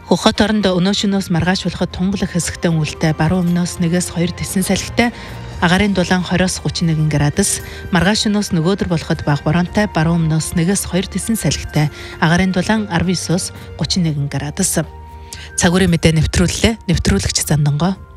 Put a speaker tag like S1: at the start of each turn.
S1: Хөхөт оронд өнөөшнөөс маргааш болоход тунгалаг хэсэгтэн үлтэй баруун өмнөөс 1-2 тэсэн салхитай агарын дулаан 20-31 градус, маргааш өнөөс нөгөөдөр болоход бага боронтой баруун өмнөөс 1-2 тэсэн салхитай агарын дулаан 19-31 градус. Цагуурын мэдээ нэвтрүүллээ. Нэвтрүүлэгч Зандангоо.